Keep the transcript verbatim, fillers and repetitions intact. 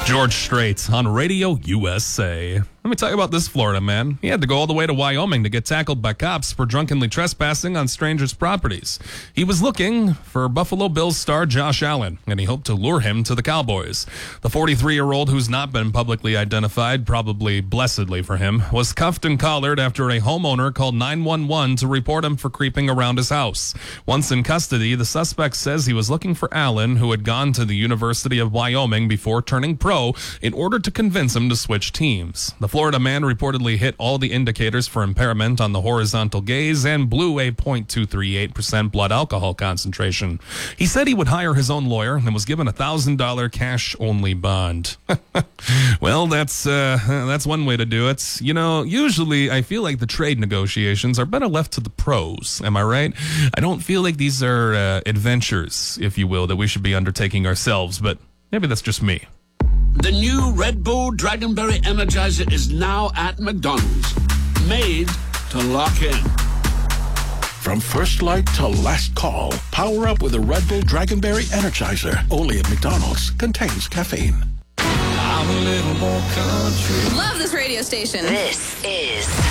George Strait on Radio U S A. Let me tell you about this Florida man. He had to go all the way to Wyoming to get tackled by cops for drunkenly trespassing on strangers' properties. He was looking for Buffalo Bills star Josh Allen, and he hoped to lure him to the Cowboys. The forty-three-year-old, who's not been publicly identified, probably blessedly for him, was cuffed and collared after a homeowner called nine one one to report him for creeping around his house. Once in custody, the suspect says he was looking for Allen, who had gone to the University of Wyoming before turning pro, in order to convince him to switch teams. The Florida man reportedly hit all the indicators for impairment on the horizontal gaze and blew a point two three eight percent blood alcohol concentration. He said he would hire his own lawyer and was given a one thousand dollars cash-only bond. Well, that's uh, that's one way to do it. You know, usually I feel like the trade negotiations are better left to the pros. Am I right? I don't feel like these are uh, adventures, if you will, that we should be undertaking ourselves, but maybe that's just me. The new Red Bull Dragonberry Energizer is now at McDonald's. Made to lock in. From first light to last call, power up with a Red Bull Dragonberry Energizer. Only at McDonald's. Contains caffeine. I'm a little more country. Love this radio station. This is